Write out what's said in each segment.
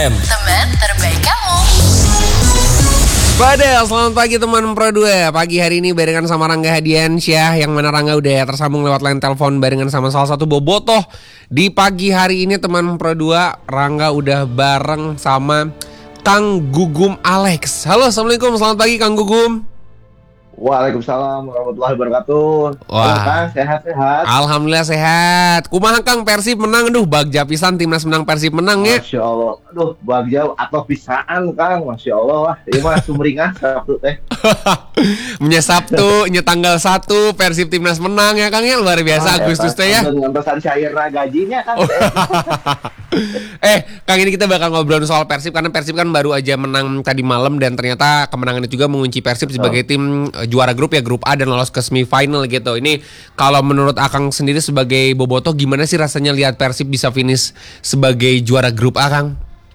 FM. Teman terbaik kamu. Badal, selamat pagi teman Pro 2. Pagi hari ini barengan sama Rangga Hadiansyah. Yang mana Rangga udah tersambung lewat line telepon barengan sama salah satu bobotoh. Di pagi hari ini teman Pro 2, Rangga udah bareng sama Kang Gugum Alex. Halo, assalamualaikum, selamat pagi Kang Gugum. Waalaikumsalam warahmatullahi wabarakatuh. Wah. Kang, sehat-sehat. Alhamdulillah sehat. Kumaha Kang, Persib menang. Aduh, bagja pisan timnas menang, Persib menang ya. Masya Allah. Aduh, bagja atau pisaan Kang. Masya Allah. Ini mah sumringah Sabtu teh. Nya Sabtu, nya tanggal 1 Persib timnas menang ya Kang ya. Luar biasa Agustus teh ya. Dengan pesan cairna gajinya Kang. Kang, ini kita bakal ngobrol soal Persib karena Persib kan baru aja menang tadi malam dan ternyata kemenangan itu juga mengunci Persib sebagai tim juara grup ya, grup A dan lolos ke semifinal gitu. Ini kalau menurut Akang sendiri sebagai bobotoh, gimana sih rasanya lihat Persib bisa finish sebagai juara grup A, Kang?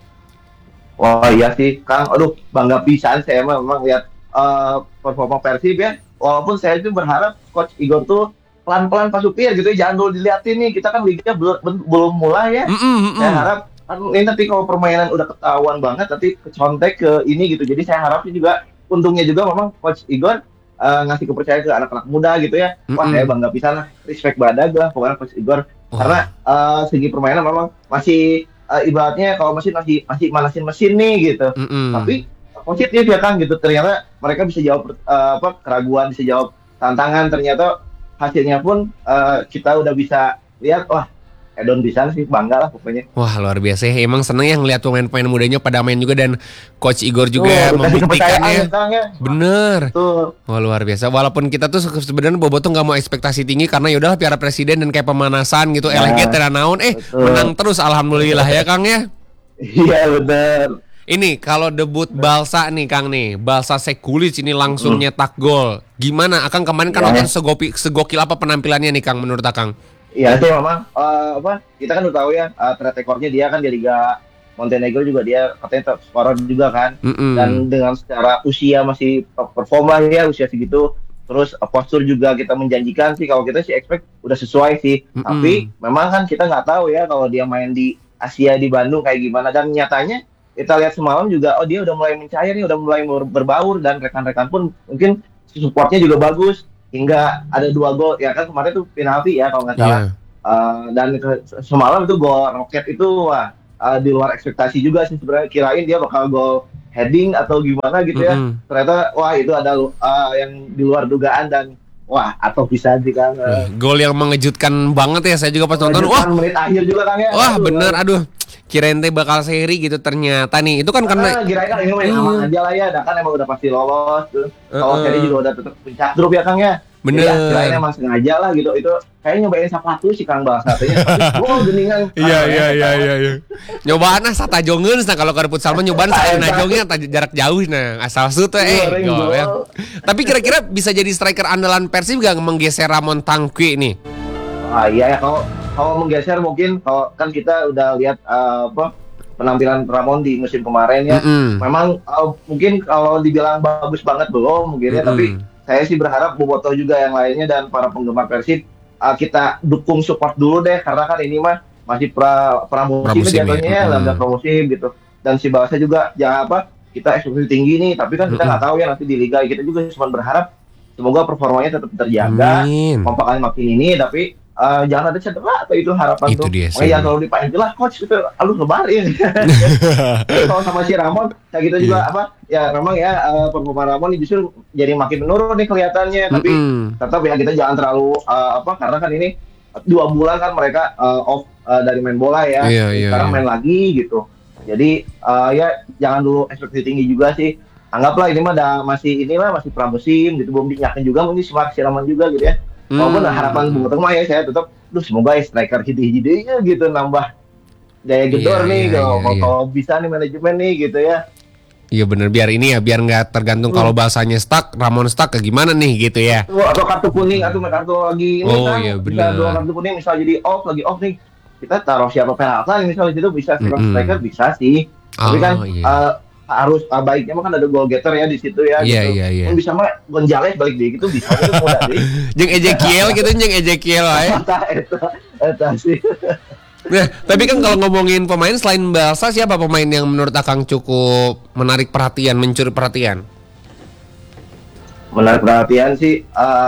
Wah iya sih Kang. Aduh, bangga pisan saya memang lihat performa Persib ya. Walaupun saya itu berharap Coach Igor tuh pelan-pelan Pak Supir gitu ya, jangan dulu dilihatin nih, kita kan liga belum mulai ya. Saya harap ini nanti kalau permainan udah ketahuan banget nanti kecontek ke ini gitu. Jadi saya harapnya juga untungnya juga memang Coach Igor ngasih kepercayaan ke anak-anak muda gitu ya. Wah, saya bangga pisan lah, respect badag lah pokoknya Coach Igor. Karena segi permainan memang masih ibaratnya kalau masih manasin mesin nih gitu. Tapi positif ya Kang gitu, ternyata mereka bisa jawab keraguan, bisa jawab tantangan, ternyata hasilnya pun kita udah bisa lihat. Wah, Edon bisa sih, bangga lah pokoknya. Wah, luar biasa ya. Emang seneng ya ngeliat pemain-pemain mudanya pada main juga dan Coach Igor juga membuktikannya. Bener. Wah, luar biasa. Walaupun kita tuh sebenarnya bobotoh nggak mau ekspektasi tinggi karena yaudahlah piala presiden dan kayak pemanasan gitu. LG teranaun menang terus alhamdulillah ya Kang ya. Iya bener. Ini kalau debut Balsa nih Kang nih, Balsa Sekulic ini langsung nyetak gol. Gimana? Akang kemarin kan nonton segokil apa penampilannya nih Kang menurut Akang? Iya sih memang kita kan udah tahu ya track recordnya dia kan di Liga Montenegro juga dia katanya top scorer juga kan. Dan dengan secara usia masih top perform lah ya, usia segitu. Terus postur juga kita menjanjikan sih, kalau kita sih expect udah sesuai sih. Tapi memang kan kita nggak tahu ya kalau dia main di Asia di Bandung kayak gimana, dan nyatanya kita lihat semalam juga dia udah mulai mencair nih, udah mulai berbaur dan rekan-rekan pun mungkin supportnya juga bagus. Hingga ada 2 gol ya kan, kemarin tuh penalti ya kalau nggak salah. Dan semalam itu gol roket itu di luar ekspektasi juga sih sebenarnya. Kirain dia bakal gol heading atau gimana gitu ya. Ternyata itu ada yang di luar dugaan dan atau bisa sih Kang. Gol yang mengejutkan banget ya, saya juga pas nonton. Menit akhir juga Kang ya. Wah bener, aduh. Kirain teh bakal seri gitu, ternyata nih. Itu kan karena kirain kan ini main aman aja lah ya, kan emang udah pasti lolos tuh. Kalau seri juga udah tetap puncak grup ya Kang ya. Bener. Ya, kirain emang sengaja lah gitu. Itu kayaknya nyobain sapatu sih Kang Bal katanya. Geningan. Iya. Nyobaan sata jongeun nah kalau kareput salmon nyobaan saena jongnya jarak jauh nah asal sut gol ya. Tapi kira-kira bisa jadi striker andalan Persib gak menggeser Ramon Tangki nih? Iya ya, kalau menggeser mungkin, kalau kan kita udah lihat penampilan Ramon di musim kemarin ya. Memang mungkin kalau dibilang bagus banget belum mungkin ya, tapi saya sih berharap bobotoh juga yang lainnya dan para penggemar Persib kita dukung support dulu deh, karena kan ini mah masih pramusim jatuhnya ya, dalam pramusim gitu. Dan si Balsa juga jangan kita ekspektasi tinggi nih, tapi kan kita nggak tahu ya nanti di liga. Kita juga cuma berharap semoga performanya tetap terjaga, kompakannya makin ini, tapi jangan ada cedera atau itu harapan itu tuh. Dia Kalau dipanggil lah coach gitu, lebarin. Kalau sama si Ramon kayak gitu juga ya memang ya performa Ramon justru jadi makin menurun nih kelihatannya. Tapi tetap ya kita jangan terlalu karena kan ini 2 bulan kan mereka off dari main bola ya. Sekarang main lagi gitu. Jadi ya jangan dulu ekspektasi tinggi juga sih. Anggaplah ini mah masih pramusim gitu, belum dinyakin juga mungkin si Ramon juga gitu ya. Walaupun harapan bobotoh mah ya saya tetap semoga striker hidi-hidinya gitu nambah daya gedor nih kalau bisa nih manajemen nih gitu ya. Iya bener, biar nggak tergantung kalau bahasanya stuck, Ramon stuck kayak gimana nih gitu ya. Atau kartu kuning atau kartu lagi ini kan. Iya Bisa 2 kartu kuning misal jadi lagi off nih. Kita taruh siapa penalti misalnya itu bisa striker bisa sih. Tapi kan harus baiknya kan ada goal getter ya di situ ya. Iya. Yang bisa mah Gonzales balik deh gitu bisa itu mudah deh. Jeung Ezekiel gitu, jeung Ezekiel wae. Eta sih. Nah, tapi kan kalau ngomongin pemain selain Balsa, siapa pemain yang menurut Akang cukup menarik perhatian, mencuri perhatian? Menarik perhatian sih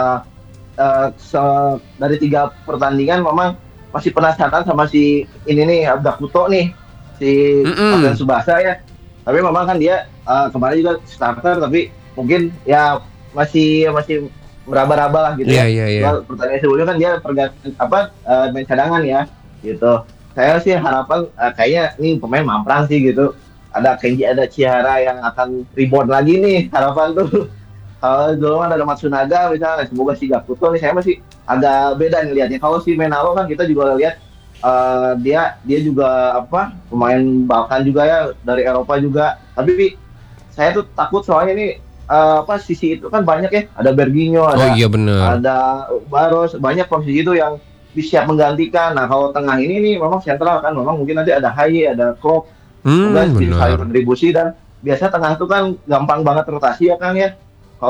dari 3 pertandingan memang masih penasaran sama si ini nih Abdakuto nih, si Alfian Subasa ya. Tapi memang kan dia kemarin juga starter, tapi mungkin ya masih meraba-raba lah gitu ya. Pertandingan sebelumnya kan dia main cadangan ya gitu. Saya sih harapan kayaknya ini pemain mamprang sih gitu. Ada Kenji, ada Chihara yang akan rebound lagi nih, harapan tuh. Kalau dulu kan ada Matsunaga misalnya, semoga si Gakuto nih, saya masih agak beda nih lihatnya. Kalau si Menaro kan kita juga lihat dia juga pemain Balkan juga ya, dari Eropa juga. Tapi saya tuh takut soalnya nih sisi itu kan banyak ya, ada Berginho, ada Baros, banyak posisi itu yang siap menggantikan. Nah kalau tengah ini nih memang sentral kan, memang mungkin nanti ada Haye, ada Klopp, juga saling kontribusi, dan biasa tengah itu kan gampang banget rotasi ya Kang ya.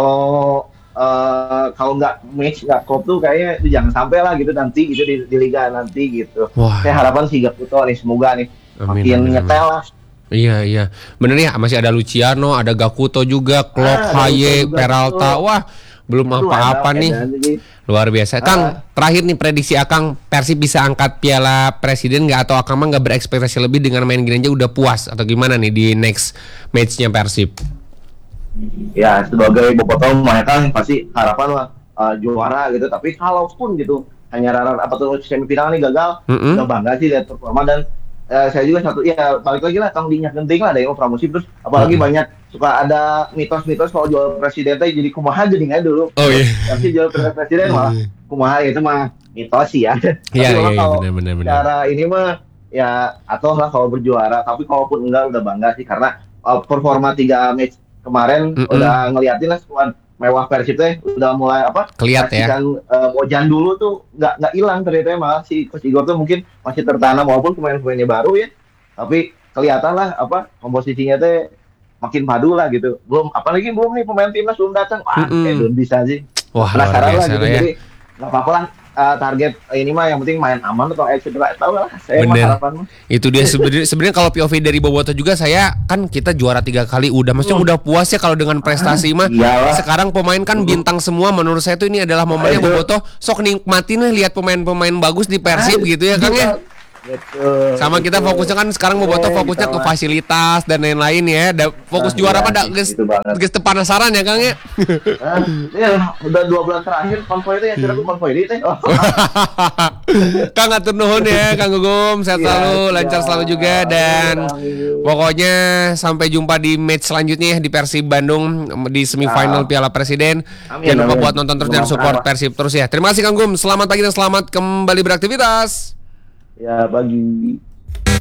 Kalau nggak match, nggak klop tuh kayaknya itu jangan sampai lah gitu nanti gitu di liga nanti gitu. Saya harapan sih Gakuto nih, semoga nih makin nyetel lah. Iya, bener ya, masih ada Luciano, ada Gakuto juga, Klopp, Haye, Peralta. Wah, belum apa-apa nih. Luar biasa. Kang, terakhir nih prediksi Akang, Persib bisa angkat Piala Presiden nggak, atau Akang mah nggak berekspektasi lebih dengan main gini aja udah puas, atau gimana nih di next match-nya Persib? Ya sebagai bobotoh mereka pasti harapan lah juara gitu, tapi kalaupun gitu hanya semifinal nih gagal, udah bangga sih lihat performa. Dan saya juga balik lagi lah Kang Dinyak genting lah ada yang promosi terus, apalagi banyak suka ada mitos-mitos kalau juara presiden teh jadi kumaha geuning aja dulu. Tapi juara presiden malah kumaha, itu mah mitos sih ya. Iya, benar. Cara ini mah ya atau lah kalau berjuara, tapi kalaupun enggak udah bangga sih karena performa 3 match kemarin udah ngeliatin lah skuad mewah Persib teh udah mulai kelihatan ya. Mojan dulu tuh nggak hilang ternyata, malah si Coach Igor tuh mungkin masih tertanam walaupun pemain-pemainnya baru ya, tapi kelihatan lah komposisinya teh makin padu lah gitu. Belum nih pemain timnas belum datang, belum bisa sih. Wah, penasaran lah gitu ya. Jadi nggak apa-apa lah. Target ini mah yang penting main aman atau cedera, tahu lah. Saya mah harapan. Itu dia sebenarnya kalau POV dari Boboto juga, saya kan kita juara 3 kali udah maksudnya udah puas ya kalau dengan prestasi mah. Sekarang pemain kan bintang semua, menurut saya tuh ini adalah momennya Boboto sok nikmatin nih lihat pemain-pemain bagus di Persib gitu ya Kang ya. Betul. Sama kita fokusnya kan sekarang Boboto fokusnya ke fasilitas dan lain-lain ya. Fokus juara pada guys penasaran ya Kang ya. Ya udah 2 bulan terakhir konvoy itu ya kira aku konvoy itu. Kang atur nuhun ya Kang Gugum, sehat selalu, lancar selalu juga, dan pokoknya sampai jumpa di match selanjutnya di Persib Bandung di semifinal Piala Presiden. Jangan lupa buat nonton terus dan support Persib terus ya. Terima kasih Kang Gugum, selamat pagi dan selamat kembali beraktivitas. Ya, bagi